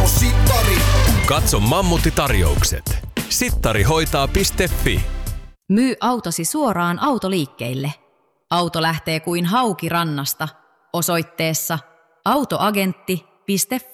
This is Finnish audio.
Sittari. Katso Mammutti-tarjoukset. Sittarihoitaa.fi. Myy autosi suoraan autoliikkeille. Auto lähtee kuin hauki rannasta. Osoitteessa autoagentti.fi.